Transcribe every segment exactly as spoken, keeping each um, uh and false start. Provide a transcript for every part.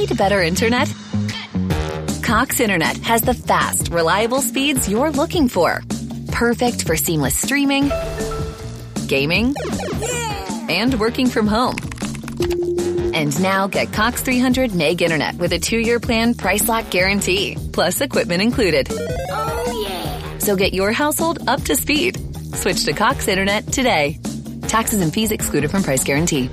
Need better internet? Cox Internet has the fast, reliable speeds you're looking for. Perfect for seamless streaming, gaming, and working from home. And now get Cox three hundred meg internet with a two-year plan price lock guarantee, plus equipment included. Oh, yeah. So get your household up to speed. Switch to Cox Internet today. Taxes and fees excluded from price guarantee.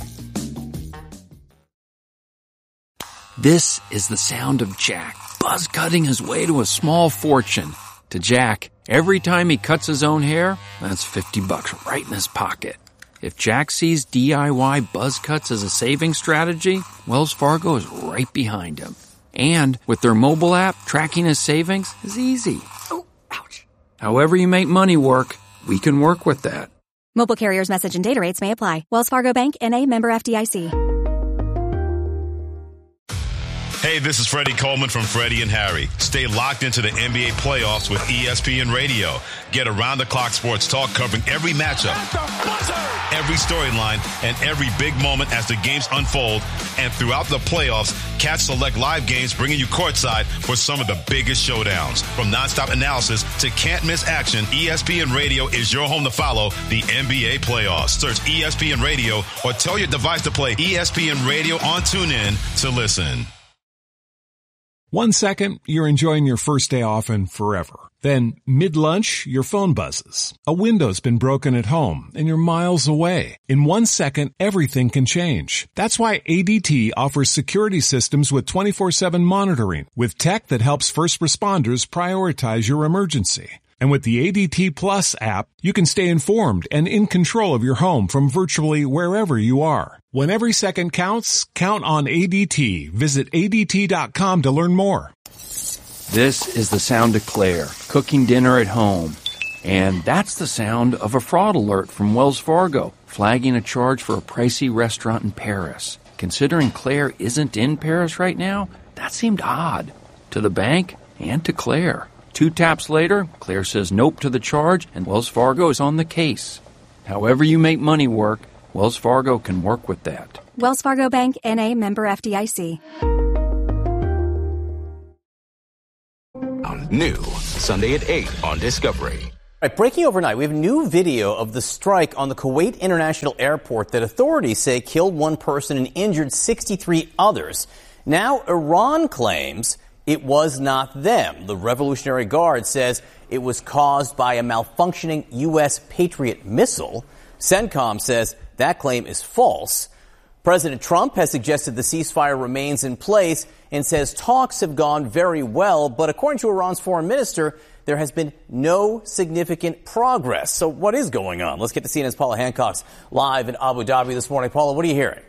This is the sound of Jack buzz cutting his way to a small fortune. To Jack, every time he cuts his own hair, that's fifty bucks right in his pocket. If Jack sees D I Y buzz cuts as a saving strategy, Wells Fargo is right behind him. And with their mobile app, tracking his savings is easy. Oh, ouch. However you make money work, we can work with that. Mobile carriers' message and data rates may apply. Wells Fargo Bank, N A, member F D I C. Hey, this is Freddie Coleman from Freddie and Harry. Stay locked into the N B A playoffs with E S P N Radio. Get around-the-clock sports talk covering every matchup, every storyline, and every big moment as the games unfold. And throughout the playoffs, catch select live games bringing you courtside for some of the biggest showdowns. From nonstop analysis to can't-miss action, E S P N Radio is your home to follow the N B A playoffs. Search E S P N Radio or tell your device to play E S P N Radio on TuneIn to listen. One second, you're enjoying your first day off and forever. Then, mid-lunch, your phone buzzes. A window's been broken at home, and you're miles away. In one second, everything can change. That's why A D T offers security systems with twenty-four seven monitoring, with tech that helps first responders prioritize your emergency. And with the A D T Plus app, you can stay informed and in control of your home from virtually wherever you are. When every second counts, count on A D T. Visit A D T dot com to learn more. This is the sound of Claire, cooking dinner at home. And that's the sound of a fraud alert from Wells Fargo, flagging a charge for a pricey restaurant in Paris. Considering Claire isn't in Paris right now, that seemed odd. To the bank and to Claire. Two taps later, Claire says nope to the charge, and Wells Fargo is on the case. However you make money work, Wells Fargo can work with that. Wells Fargo Bank, N A, member F D I C. New, Sunday at eight on Discovery. All right, breaking overnight, we have new video of the strike on the Kuwait International Airport that authorities say killed one person and injured sixty-three others. Now, Iran claims it was not them. The Revolutionary Guard says it was caused by a malfunctioning U S Patriot missile. CENTCOM says that claim is false. President Trump has suggested the ceasefire remains in place and says talks have gone very well, but according to Iran's foreign minister, there has been no significant progress. So what is going on? Let's get to C N N's Paula Hancock's live in Abu Dhabi this morning. Paula, what are you hearing?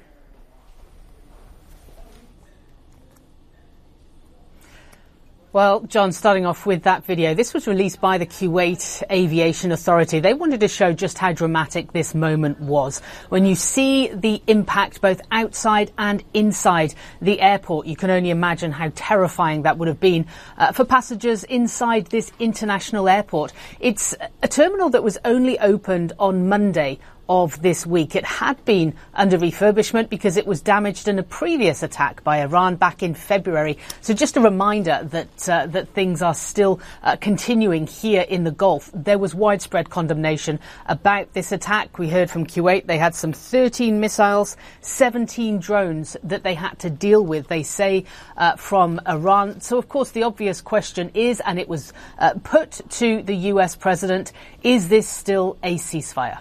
Well, John, starting off with that video, this was released by the Kuwait Aviation Authority. They wanted to show just how dramatic this moment was. When you see the impact both outside and inside the airport, you can only imagine how terrifying that would have been uh, for passengers inside this international airport. It's a terminal that was only opened on Monday of this week. It had been under refurbishment because it was damaged in a previous attack by Iran back in February. So just a reminder that uh, that things are still uh, continuing here in the Gulf. There was widespread condemnation about this attack. We heard from Kuwait they had some thirteen missiles, seventeen drones that they had to deal with, they say, uh, from Iran. So, of course, the obvious question is, and it was uh, put to the U S president, is this still a ceasefire?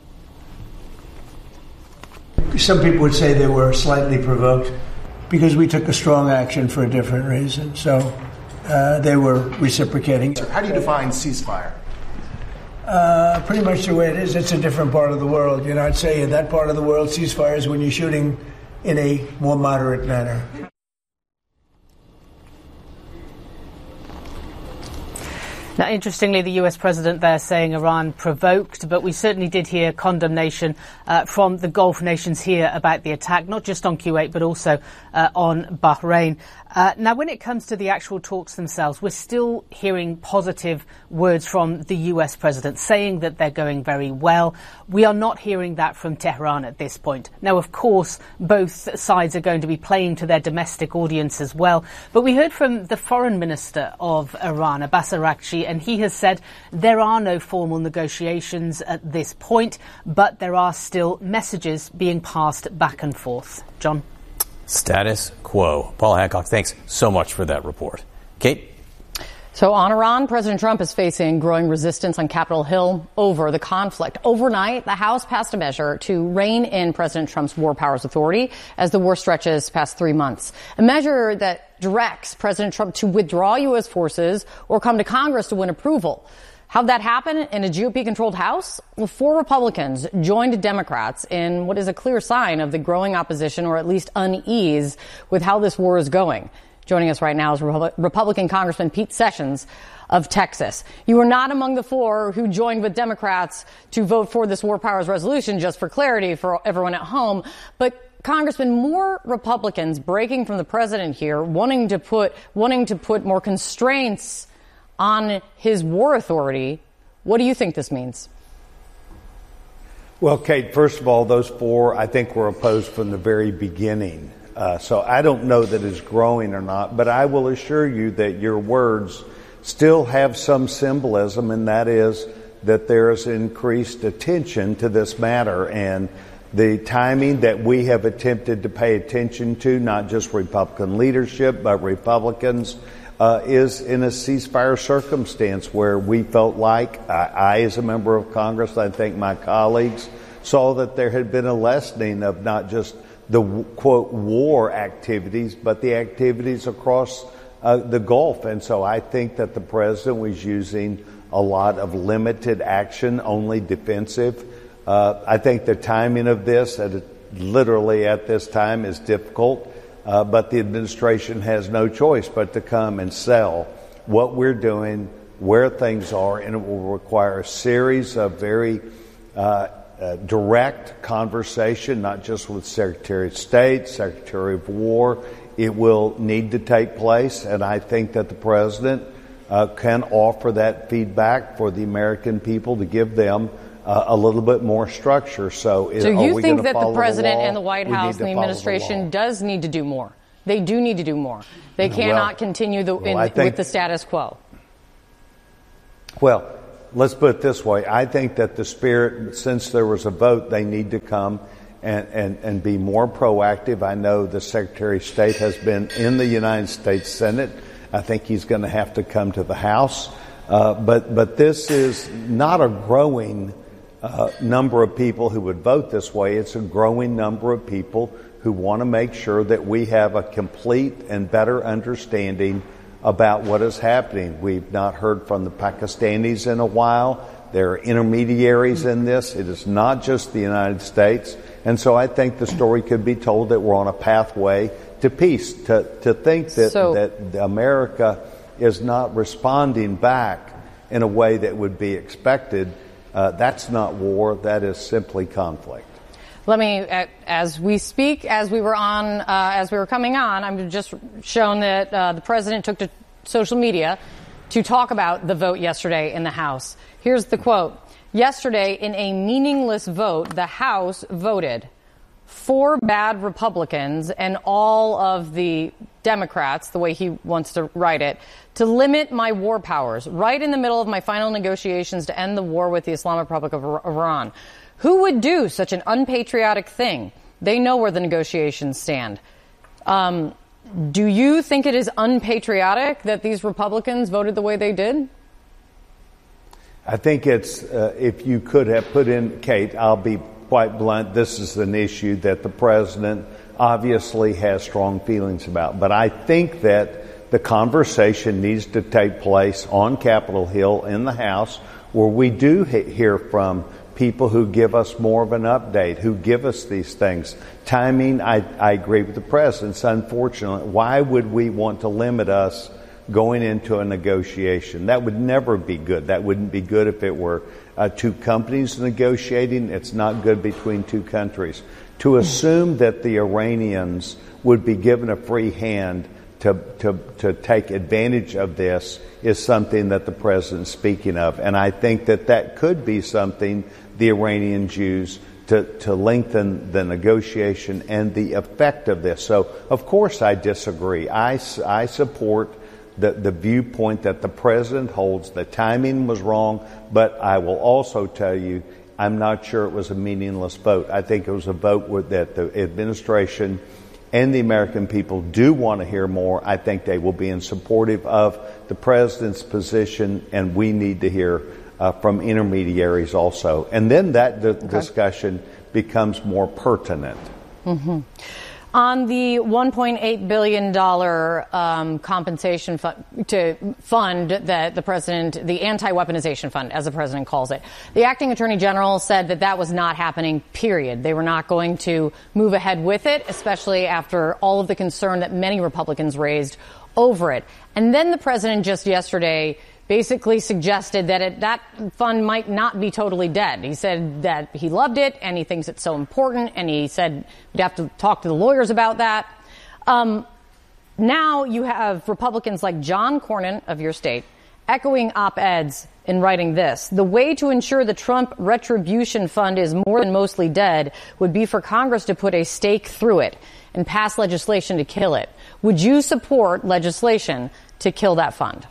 Some people would say they were slightly provoked because we took a strong action for a different reason. So uh, they were reciprocating. How do you define ceasefire? Uh, pretty much the way it is. It's a different part of the world. You know, I'd say in that part of the world, ceasefire is when you're shooting in a more moderate manner. Now, interestingly, the U S president there saying Iran provoked, but we certainly did hear condemnation uh, from the Gulf nations here about the attack, not just on Kuwait, but also uh, on Bahrain. Uh, now, when it comes to the actual talks themselves, we're still hearing positive words from the U S president saying that they're going very well. We are not hearing that from Tehran at this point. Now, of course, both sides are going to be playing to their domestic audience as well. But we heard from the foreign minister of Iran, Abbas Araghchi, and he has said there are no formal negotiations at this point, but there are still messages being passed back and forth. John? Status quo. Paul Hancock, thanks so much for that report. Kate? So on Iran, President Trump is facing growing resistance on Capitol Hill over the conflict. Overnight, the House passed a measure to rein in President Trump's war powers authority as the war stretches past three months. A measure that directs President Trump to withdraw U S forces or come to Congress to win approval. How'd that happen in a G O P-controlled House? Well, four Republicans joined Democrats in what is a clear sign of the growing opposition, or at least unease, with how this war is going. Joining us right now is Republican Congressman Pete Sessions of Texas. You were not among the four who joined with Democrats to vote for this war powers resolution, just for clarity for everyone at home. But Congressman, more Republicans breaking from the president here, wanting to put wanting to put more constraints on his war authority. What do you think this means? Well, Kate, first of all, those four, I think, were opposed from the very beginning. Uh, so I don't know that it's growing or not, but I will assure you that your words still have some symbolism, and that is that there is increased attention to this matter. And the timing that we have attempted to pay attention to, not just Republican leadership, but Republicans, uh, is in a ceasefire circumstance where we felt like, I, I as a member of Congress, I think my colleagues, saw that there had been a lessening of not just the, quote, war activities, but the activities across uh, the Gulf. And so I think that the president was using a lot of limited action, only defensive. Uh, I think the timing of this, at, literally at this time, is difficult, uh, but the administration has no choice but to come and sell what we're doing, where things are, and it will require a series of very uh, uh, direct conversation, not just with Secretary of State, Secretary of War. It will need to take place, and I think that the president uh, can offer that feedback for the American people to give them Uh, a little bit more structure. So, is, so you are we think that the follow president the and the White House and the administration the does need to do more? They do need to do more. They cannot well, continue the, in, well, think, with the status quo. Well, let's put it this way. I think that the spirit, since there was a vote, they need to come and, and, and be more proactive. I know the Secretary of State has been in the United States Senate. I think he's going to have to come to the House. Uh, but, but this is not a growing Uh, number of people who would vote this way. It's a growing number of people who want to make sure that we have a complete and better understanding about what is happening. We've not heard from the Pakistanis in a while. There are intermediaries in this. It is not just the United States. And so I think the story could be told that we're on a pathway to peace. To, to think that, so, that America is not responding back in a way that would be expected, Uh, that's not war. That is simply conflict. Let me, uh, as we speak, as we were on, uh, as we were coming on, I'm just shown that uh, the president took to social media to talk about the vote yesterday in the House. Here's the quote. Yesterday, in a meaningless vote, the House voted four bad Republicans and all of the Democrats, the way he wants to write it, to limit my war powers right in the middle of my final negotiations to end the war with the Islamic Republic of Iran. Who would do such an unpatriotic thing? They know where the negotiations stand. Um, do you think it is unpatriotic that these Republicans voted the way they did? I think it's, uh, if you could have put in, Kate, I'll be quite blunt, this is an issue that the president obviously has strong feelings about. But I think that the conversation needs to take place on Capitol Hill in the House, where we do he- hear from people who give us more of an update, who give us these things. Timing, I, I agree with the president. It's unfortunate. Why would we want to limit us going into a negotiation. That would never be good. That wouldn't be good if it were uh, two companies negotiating. It's not good between two countries. To assume that the Iranians would be given a free hand to, to, to take advantage of this is something that the president's speaking of. And I think that that could be something the Iranians use to, to lengthen the negotiation and the effect of this. So, of course, I disagree. I, I support the, the viewpoint that the president holds. The timing was wrong, but I will also tell you, I'm not sure it was a meaningless vote. I think it was a vote with, that the administration and the American people do want to hear more. I think they will be in supportive of the president's position, and we need to hear uh, from intermediaries also. And then that d- okay. discussion becomes more pertinent. Mm-hmm. On the one point eight billion dollars um, compensation fund, to fund that the president, the anti-weaponization fund, as the president calls it, the acting attorney general said that that was not happening, period. They were not going to move ahead with it, especially after all of the concern that many Republicans raised over it. And then the president just yesterday basically suggested that it, that fund might not be totally dead. He said that he loved it and he thinks it's so important, and he said we'd have to talk to the lawyers about that. Um, now you have Republicans like John Cornyn of your state echoing op-eds in writing this. The way to ensure the Trump retribution fund is more than mostly dead would be for Congress to put a stake through it and pass legislation to kill it. Would you support legislation to kill that fund?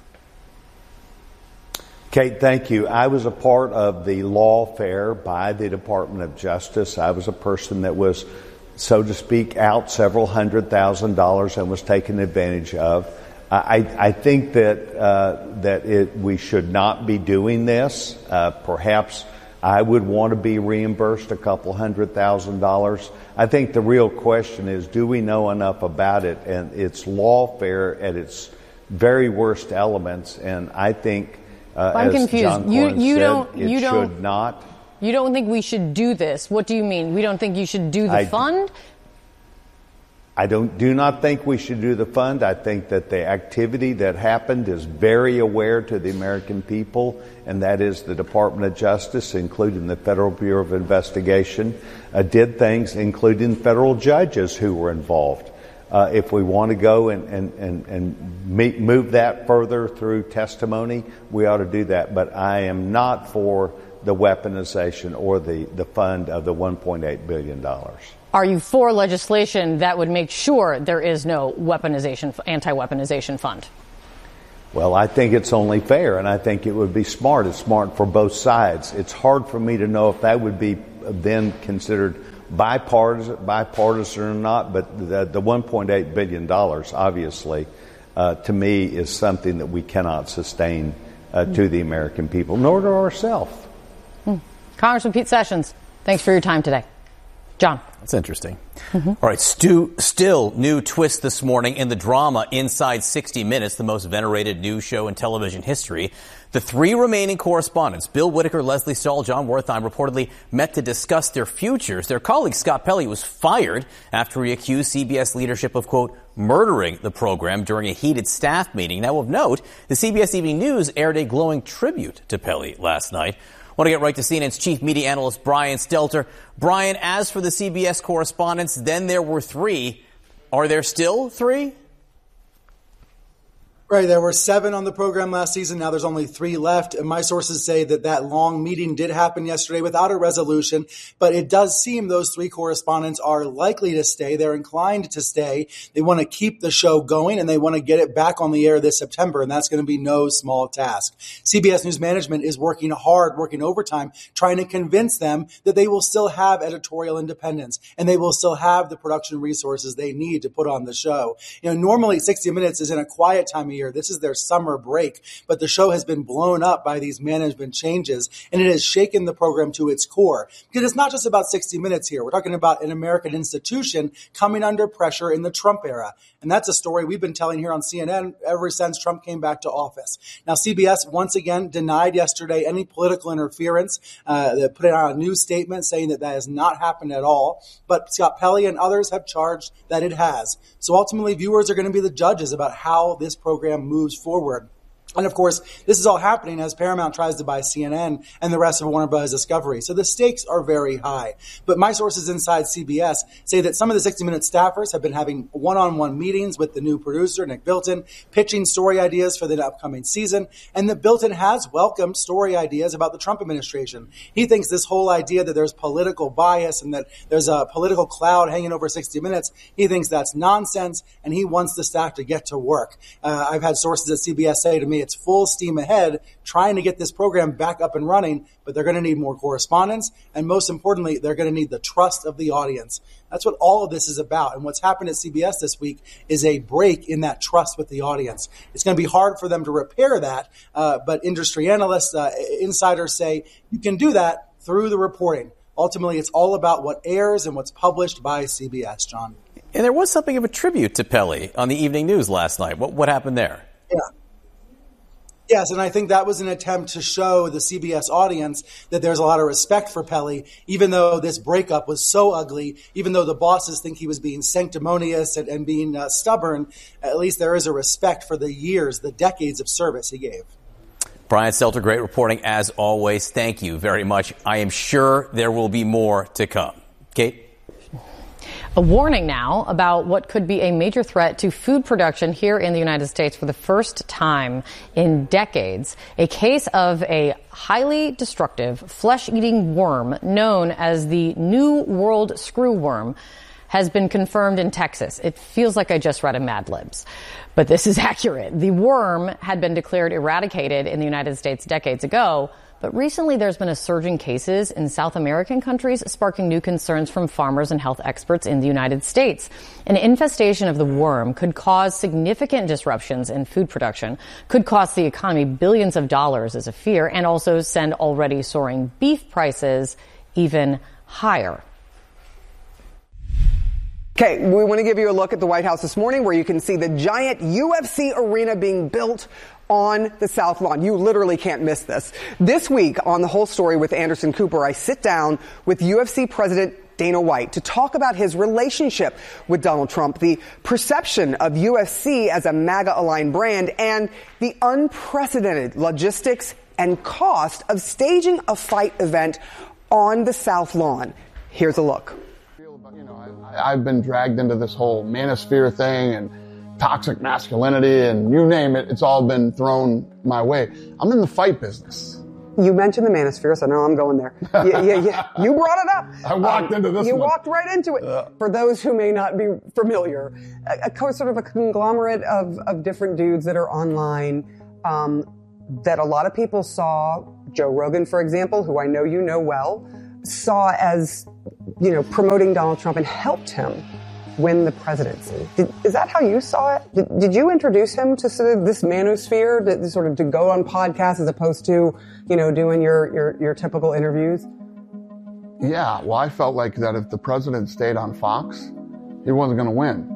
Kate, thank you. I was a part of the lawfare by the Department of Justice. I was a person that was, so to speak, out several hundred thousand dollars and was taken advantage of. I, I think that uh, that it, we should not be doing this. Uh, perhaps I would want to be reimbursed a couple hundred thousand dollars. I think the real question is, do we know enough about it? And it's lawfare at its very worst elements, and I think Uh, I'm confused. John you Cornyn you said, don't it you don't should not. You don't think we should do this? What do you mean? We don't think you should do the I, fund? I don't do not think we should do the fund. I think that the activity that happened is very aware to the American people, and that is the Department of Justice, including the Federal Bureau of Investigation, uh, did things, including federal judges who were involved. Uh, if we want to go and, and, and, and meet, move that further through testimony, we ought to do that. But I am not for the weaponization or the, the fund of the one point eight billion dollars. Are you for legislation that would make sure there is no weaponization, anti-weaponization fund? Well, I think it's only fair, and I think it would be smart. It's smart for both sides. It's hard for me to know if that would be then considered bipartisan, bipartisan or not, but the, the one point eight billion dollars, obviously, uh, to me, is something that we cannot sustain uh, mm. to the American people, nor to ourselves. Mm. Congressman Pete Sessions, thanks for your time today. John. That's interesting. Mm-hmm. All right, Stu, still new twist this morning in the drama inside sixty minutes, the most venerated news show in television history. The three remaining correspondents, Bill Whitaker, Leslie Stahl, John Wertheim, reportedly met to discuss their futures. Their colleague Scott Pelley was fired after he accused C B S leadership of, quote, murdering the program during a heated staff meeting. Now, of note, the C B S Evening News aired a glowing tribute to Pelley last night. I want to get right to C N N's chief media analyst, Brian Stelter. Brian, as for the C B S correspondents, then there were three. Are there still three? Right. There were seven on the program last season. Now there's only three left. And my sources say that that long meeting did happen yesterday without a resolution. But it does seem those three correspondents are likely to stay. They're inclined to stay. They want to keep the show going, and they want to get it back on the air this September. And that's going to be no small task. C B S News management is working hard, working overtime, trying to convince them that they will still have editorial independence and they will still have the production resources they need to put on the show. You know, normally sixty minutes is in a quiet time of year. This is their summer break, but the show has been blown up by these management changes, and it has shaken the program to its core. Because it's not just about sixty minutes here. We're talking about an American institution coming under pressure in the Trump era. And that's a story we've been telling here on C N N ever since Trump came back to office. Now, C B S once again denied yesterday any political interference. Uh, they put out a news statement saying that that has not happened at all. But Scott Pelley and others have charged that it has. So ultimately, viewers are going to be the judges about how this program program moves forward. And of course, this is all happening as Paramount tries to buy C N N and the rest of Warner Bros. Discovery. So the stakes are very high. But my sources inside C B S say that some of the sixty minutes staffers have been having one-on-one meetings with the new producer, Nick Bilton, pitching story ideas for the upcoming season. And that Bilton has welcomed story ideas about the Trump administration. He thinks this whole idea that there's political bias and that there's a political cloud hanging over sixty minutes, he thinks that's nonsense, and he wants the staff to get to work. Uh, I've had sources at C B S say to me, it's full steam ahead trying to get this program back up and running, but they're going to need more correspondence. And most importantly, they're going to need the trust of the audience. That's what all of this is about. And what's happened at C B S this week is a break in that trust with the audience. It's going to be hard for them to repair that. Uh, but industry analysts, uh, insiders say you can do that through the reporting. Ultimately, it's all about what airs and what's published by C B S, John. And there was something of a tribute to Peli on the evening news last night. What, what happened there? Yeah. Yes, and I think that was an attempt to show the C B S audience that there's a lot of respect for Peli, even though this breakup was so ugly, even though the bosses think he was being sanctimonious and, and being uh, stubborn, at least there is a respect for the years, the decades of service he gave. Brian Stelter, great reporting as always. Thank you very much. I am sure there will be more to come. Kate? A warning now about what could be a major threat to food production here in the United States for the first time in decades. A case of a highly destructive flesh-eating worm known as the New World screwworm has been confirmed in Texas. It feels like I just read a Mad Libs, but this is accurate. The worm had been declared eradicated in the United States decades ago, but recently there's been a surge in cases in South American countries, sparking new concerns from farmers and health experts in the United States. An infestation of the worm could cause significant disruptions in food production, could cost the economy billions of dollars as a fear, and also send already soaring beef prices even higher. Okay, we want to give you a look at the White House this morning where you can see the giant U F C arena being built on the South Lawn. You literally can't miss this. This week on The Whole Story with Anderson Cooper, I sit down with U F C President Dana White to talk about his relationship with Donald Trump, the perception of U F C as a MAGA-aligned brand, and the unprecedented logistics and cost of staging a fight event on the South Lawn. Here's a look. I've been dragged into this whole manosphere thing and toxic masculinity and you name it, it's all been thrown my way. I'm in the fight business. You mentioned the manosphere, so now I'm going there. Yeah, yeah, yeah. You brought it up. I walked um, into this You one. walked right into it. Uh, For those who may not be familiar, a, a sort of a conglomerate of, of different dudes that are online um, that a lot of people saw, Joe Rogan, for example, who I know you know well, saw as, you know, promoting Donald Trump and helped him win the presidency. Did, is that how you saw it? Did, did you introduce him to sort of this manosphere, to, sort of to go on podcasts as opposed to, you know, doing your, your, your typical interviews? Yeah, well, I felt like that if the president stayed on Fox, he wasn't going to win.